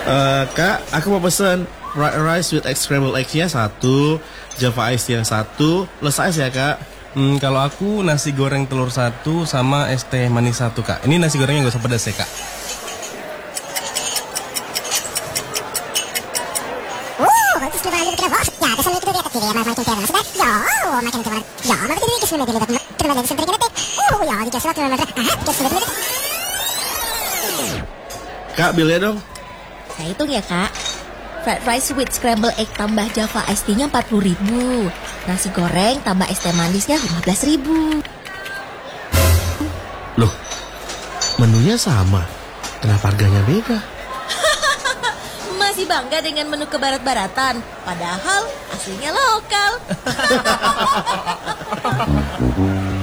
Kak, aku mau pesen fried rice with egg scrambled eggs-nya 1, Java Ice yang 1, plus ice ya Kak. Kalau aku nasi goreng telur 1 sama es teh manis 1 Kak. Ini nasi gorengnya gak usah pedas ya Kak. Kak, bilnya dong. Saya hitung ya Kak. Fried rice with scrambled egg tambah Java Ice Tea-nya 40.000. Nasi goreng tambah es teh manisnya 15.000. Loh, menunya sama. Kenapa harganya beda? Masih bangga dengan menu kebarat-baratan, padahal aslinya lokal.